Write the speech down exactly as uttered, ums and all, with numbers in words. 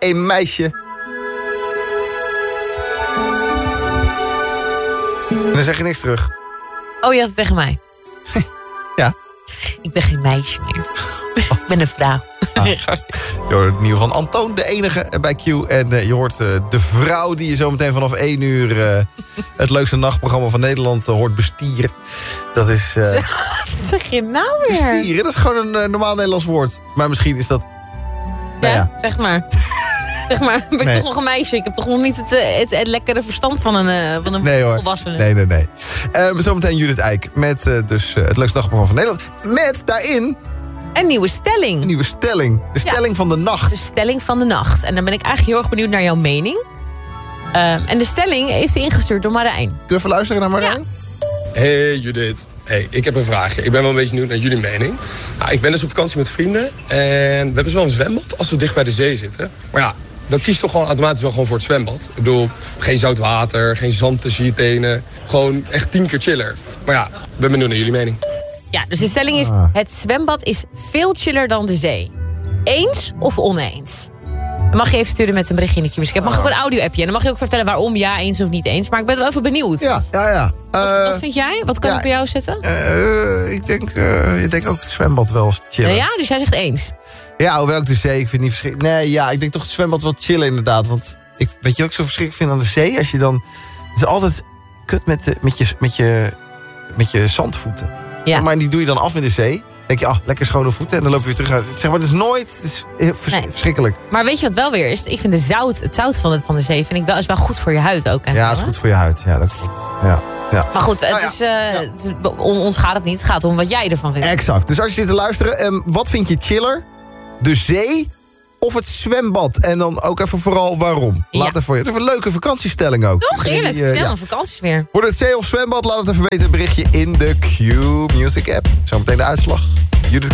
een meisje. En dan zeg je niks terug. Oh, je had het tegen mij. Ja. Ik ben geen meisje meer. Ik ben een vrouw. Ah. Je hoort het nieuwe van Antoon, de enige bij Q. En uh, je hoort uh, de vrouw die je zo meteen vanaf één uur... Uh, het leukste nachtprogramma van Nederland uh, hoort bestieren. Dat is... Uh, Wat zeg je nou weer? Bestieren, dat is gewoon een uh, normaal Nederlands woord. Maar misschien is dat... Ja, nou ja. zeg maar. Zeg maar, ben ik nee. toch nog een meisje? Ik heb toch nog niet het, het, het lekkere verstand van een, uh, van een nee, hoor. volwassene. Nee, nee, nee. Uh, zometeen Judith Eyck met uh, dus, uh, het leukste nachtprogramma van Nederland. Met daarin... Een nieuwe stelling. Een nieuwe stelling. De stelling ja. van de nacht. De stelling van de nacht. En dan ben ik eigenlijk heel erg benieuwd naar jouw mening. Uh, en de stelling is ingestuurd door Marijn. Kun je even luisteren naar Marijn? Ja. Hey Judith. Hey, ik heb een vraagje. Ik ben wel een beetje benieuwd naar jullie mening. Nou, ik ben dus op vakantie met vrienden. En we hebben dus wel een zwembad als we dicht bij de zee zitten. Maar ja, dan kies je toch gewoon automatisch wel gewoon voor het zwembad. Ik bedoel, geen zout water, geen zand tussen je tenen. Gewoon echt tien keer chiller. Maar ja, ik ben benieuwd naar jullie mening. Ja, dus de stelling is, het zwembad is veel chiller dan de zee. Eens of oneens? Dan mag je even sturen met een berichtje in de Q-music. Ik mag ook een audio-appje. En dan mag je ook vertellen waarom ja, eens of niet eens. Maar ik ben wel even benieuwd. Ja, ja, ja. Wat, uh, wat vind jij? Wat kan ja, ik bij jou zetten? Uh, ik, denk, uh, ik denk ook het zwembad wel chillen. Nou ja, dus jij zegt eens. Ja, hoewel ik de zee, ik vind het niet verschrikkelijk. Nee, ja, ik denk toch het zwembad wel chillen inderdaad. Want ik, weet je wat ik zo verschrikkelijk vind aan de zee? Als je dan... Het is altijd kut met, de, met, je, met, je, met je zandvoeten. Ja. Maar die doe je dan af in de zee. denk je, ah, lekker schone voeten. En dan loop je weer terug uit. Zeg maar, het is nooit... Het is vers- nee. verschrikkelijk. Maar weet je wat wel weer is? Ik vind de zout, het zout van, het, van de zee vind ik wel, is wel goed voor je huid ook. Ja, het is goed voor je huid. Ja, dat klopt. Ja. Ja. Maar goed, het nou ja. is, uh, ja. het is, om ons gaat het niet. Het gaat om wat jij ervan vindt. Exact. Dus als je zit te luisteren, um, wat vind je chiller? De zee of het zwembad? En dan ook even vooral waarom. Laat ja. even, het is een leuke vakantiestelling ook. Toch, eerlijk. Die, uh, snel ja. een vakantiesfeer. Wordt het zee of zwembad? Laat het even weten. Een berichtje in de Q Music app. Zometeen de uitslag.